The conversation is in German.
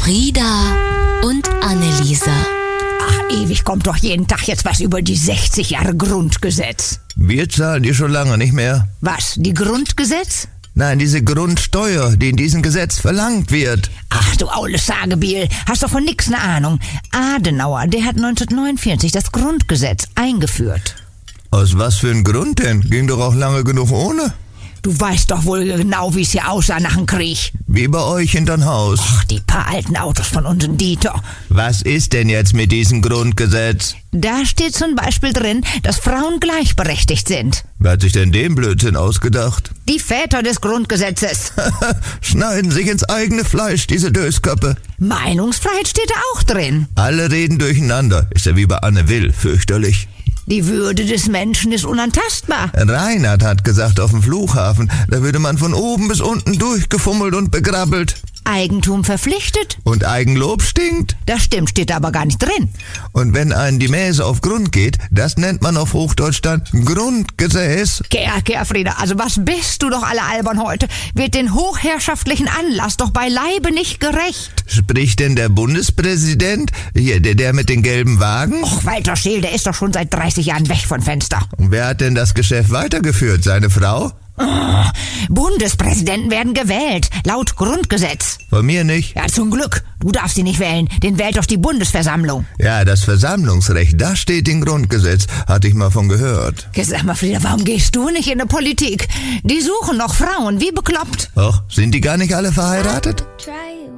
Frieda und Anneliese. Ach, ewig kommt doch jeden Tag jetzt was über die 60 Jahre Grundgesetz. Wir zahlen die schon lange nicht mehr. Was, die Grundgesetz? Nein, diese Grundsteuer, die in diesem Gesetz verlangt wird. Ach du aules Sagebiel, hast doch von nix ne Ahnung. Adenauer, der hat 1949 das Grundgesetz eingeführt. Aus was für ein Grund denn? Ging doch auch lange genug ohne. Du weißt doch wohl genau, wie es hier aussah nach dem Krieg. Wie bei euch hinterm Haus. Ach, die paar alten Autos von unserem Dieter. Was ist denn jetzt mit diesem Grundgesetz? Da steht zum Beispiel drin, dass Frauen gleichberechtigt sind. Wer hat sich denn den Blödsinn ausgedacht? Die Väter des Grundgesetzes. Schneiden sich ins eigene Fleisch, diese Dösköppe. Meinungsfreiheit steht da auch drin. Alle reden durcheinander. Ist ja wie bei Anne Will, fürchterlich. Die Würde des Menschen ist unantastbar. Reinhard hat gesagt auf dem Flughafen, da würde man von oben bis unten durchgefummelt und begrabbelt. Eigentum verpflichtet. Und Eigenlob stinkt. Das stimmt, steht da aber gar nicht drin. Und wenn einen die Mäse auf Grund geht, das nennt man auf Hochdeutsch dann Grundgesäß. Kehr, Frieda, also was bist du doch alle albern heute? Wird den hochherrschaftlichen Anlass doch beileibe nicht gerecht. Spricht denn der Bundespräsident, hier, der mit den gelben Wagen? Och, Walter Scheel, der ist doch schon seit 30 Jahren weg von Fenster. Und wer hat denn das Geschäft weitergeführt? Seine Frau? Oh, Bundespräsidenten werden gewählt, laut Grundgesetz. Von mir nicht. Ja, zum Glück. Du darfst ihn nicht wählen, den wählt doch die Bundesversammlung. Ja, das Versammlungsrecht, das steht im Grundgesetz, hatte ich mal von gehört. Sag mal, Frieda, warum gehst du nicht in die Politik? Die suchen noch Frauen, wie bekloppt. Och, sind die gar nicht alle verheiratet? Try